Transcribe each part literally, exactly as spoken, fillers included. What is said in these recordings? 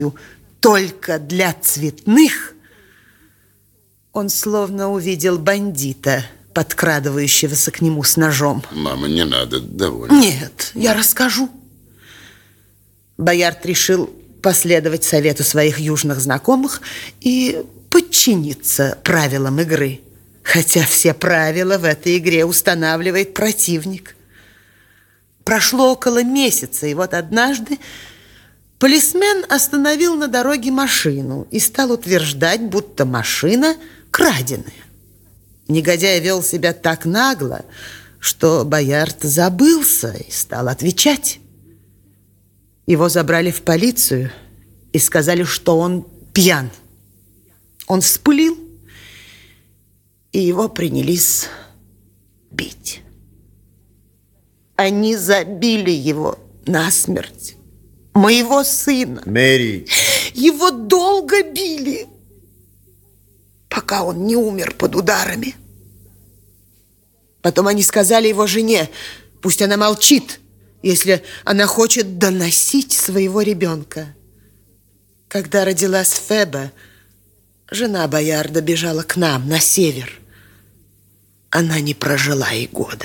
только для цветных, он словно увидел бандита, подкрадывающегося к нему с ножом. Мама, не надо, довольно. Нет, я расскажу. Боярд решил последовать совету своих южных знакомых и подчиниться правилам игры. Хотя все правила в этой игре устанавливает противник. Прошло около месяца, и вот однажды полисмен остановил на дороге машину и стал утверждать, будто машина краденая. Негодяй вел себя так нагло, что Боярд забылся и стал отвечать. Его забрали в полицию и сказали, что он пьян. Он вспылил, и его принялись бить. Они забили его насмерть. Моего сына. Мэри. Его долго били, пока он не умер под ударами. Потом они сказали его жене, пусть она молчит, если она хочет доносить своего ребенка. Когда родилась Феба, жена Боярда бежала к нам на север. Она не прожила и года.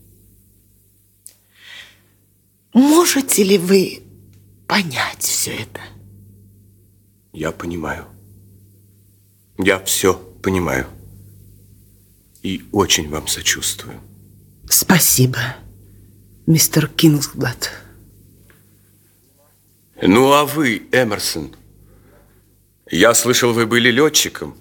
Можете ли вы понять все это? Я понимаю. Я все понимаю. И очень вам сочувствую. Спасибо, мистер Кингсблад. Ну, а вы, Эмерсон? Я слышал, вы были летчиком.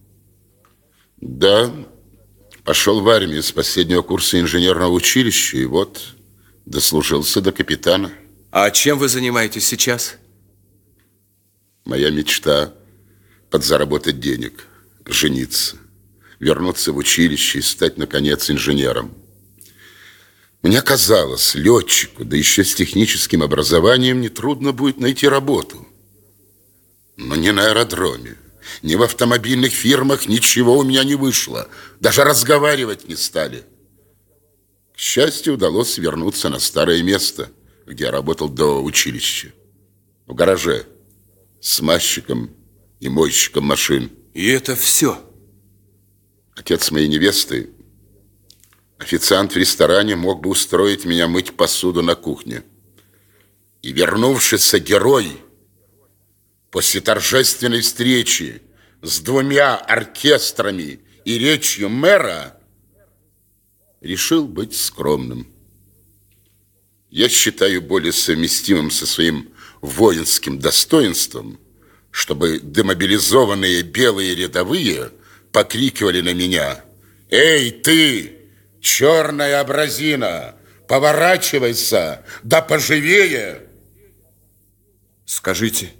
Да, пошел в армию с последнего курса инженерного училища, и вот дослужился до капитана. А чем вы занимаетесь сейчас? Моя мечта – подзаработать денег, жениться, вернуться в училище и стать, наконец, инженером. Мне казалось, летчику, да еще с техническим образованием, нетрудно будет найти работу. Но ни на аэродроме, ни в автомобильных фирмах ничего у меня не вышло. Даже разговаривать не стали. К счастью, удалось вернуться на старое место, где я работал до училища. В гараже. Смазчиком и мойщиком машин. И это все? Отец моей невесты, официант в ресторане, мог бы устроить меня мыть посуду на кухне. И вернувшийся герой после торжественной встречи с двумя оркестрами и речью мэра решил быть скромным. Я считаю более совместимым со своим воинским достоинством, чтобы демобилизованные белые рядовые покрикивали на меня: «Эй, ты, черная абразина, поворачивайся, да поживее!» Скажите,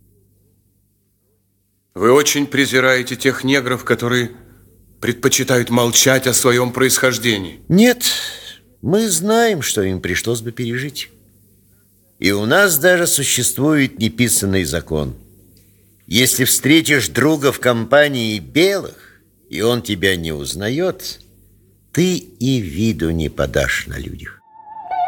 вы очень презираете тех негров, которые предпочитают молчать о своем происхождении? Нет, мы знаем, что им пришлось бы пережить. И у нас даже существует неписанный закон. Если встретишь друга в компании белых, и он тебя не узнает, ты и виду не подашь на людях.